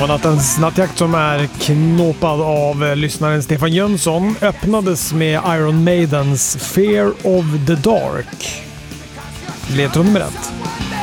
Och nattens nattjakt som är knåpad av lyssnaren Stefan Jönsson öppnades med Iron Maidens Fear of the Dark. Ledtråd nummer 1.